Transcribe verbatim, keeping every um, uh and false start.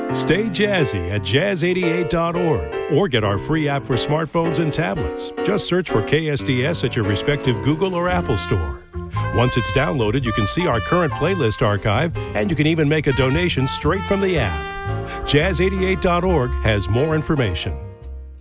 Stay jazzy at jazz eighty-eight dot org or get our free app for smartphones and tablets. Just search for K S D S at your respective Google or Apple store. Once it's downloaded, you can see our current playlist archive, and you can even make a donation straight from the app. jazz eighty-eight dot org has more information.